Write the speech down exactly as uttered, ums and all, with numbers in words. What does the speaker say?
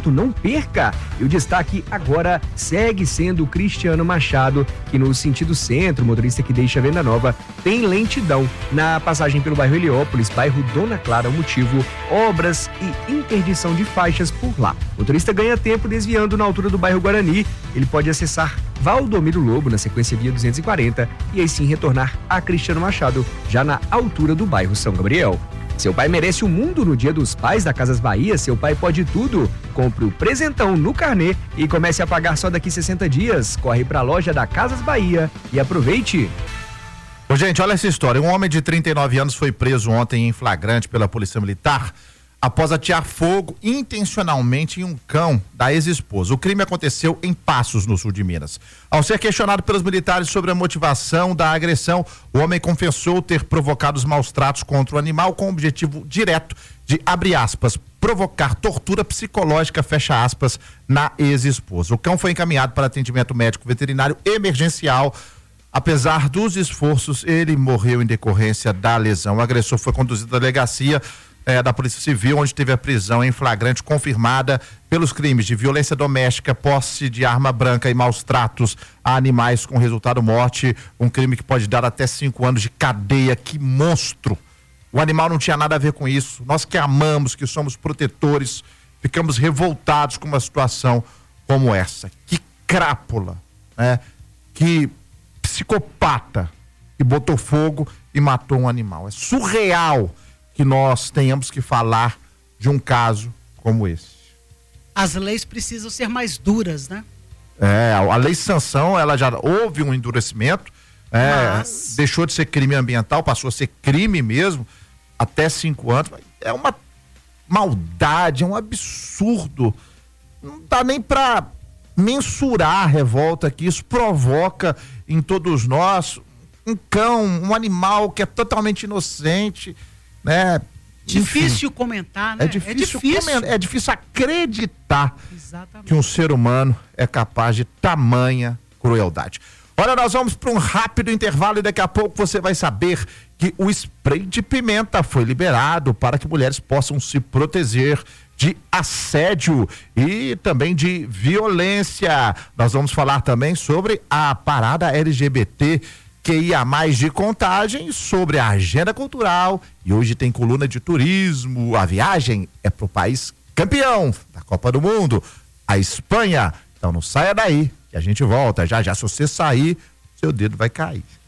Porto, não perca! E o destaque agora segue sendo o Cristiano Machado, que no sentido centro, o motorista que deixa a Venda Nova, tem lentidão na passagem pelo bairro Heliópolis, bairro Dona Clara. O motivo, obras e interdição de faixas por lá. O motorista ganha tempo desviando na altura do bairro Guarani. Ele pode acessar Valdomiro Lobo na sequência via duzentos e quarenta e aí sim retornar a Cristiano Machado, já na altura do bairro São Gabriel. Seu pai merece o mundo no Dia dos Pais da Casas Bahia. Seu pai pode tudo. Compre o presentão no carnê e comece a pagar só daqui sessenta dias. Corre para a loja da Casas Bahia e aproveite. Ô, gente, olha essa história. Um homem de trinta e nove anos foi preso ontem em flagrante pela Polícia Militar após atear fogo intencionalmente em um cão da ex-esposa. O crime aconteceu em Passos, no sul de Minas. Ao ser questionado pelos militares sobre a motivação da agressão, o homem confessou ter provocado os maus tratos contra o animal com o objetivo direto de, abre aspas, provocar tortura psicológica, fecha aspas, na ex-esposa. O cão foi encaminhado para atendimento médico veterinário emergencial. Apesar dos esforços, ele morreu em decorrência da lesão. O agressor foi conduzido à delegacia É, da Polícia Civil, onde teve a prisão em flagrante confirmada pelos crimes de violência doméstica, posse de arma branca e maus tratos a animais com resultado morte, um crime que pode dar até cinco anos de cadeia. Que monstro! O animal não tinha nada a ver com isso. Nós que amamos, que somos protetores, ficamos revoltados com uma situação como essa. Que crápula, né? Que psicopata que botou fogo e matou um animal. É surreal que nós tenhamos que falar de um caso como esse. As leis precisam ser mais duras, né? É, a lei de sanção, ela já houve um endurecimento, é, Mas... deixou de ser crime ambiental, passou a ser crime mesmo, até cinco anos. É uma maldade, é um absurdo. Não dá nem para mensurar a revolta que isso provoca em todos nós. Um cão, um animal que é totalmente inocente, né? Difícil Enfim, comentar, né? É difícil, é difícil. Comentar, é difícil acreditar Exatamente. que um ser humano é capaz de tamanha crueldade. Olha, nós vamos para um rápido intervalo e daqui a pouco você vai saber que o spray de pimenta foi liberado para que mulheres possam se proteger de assédio e também de violência. Nós vamos falar também sobre a parada L G B T que ia mais de Contagem, sobre a agenda cultural, e hoje tem coluna de turismo. A viagem é pro país campeão da Copa do Mundo, a Espanha. Então não saia daí, que a gente volta já já. Se você sair, seu dedo vai cair.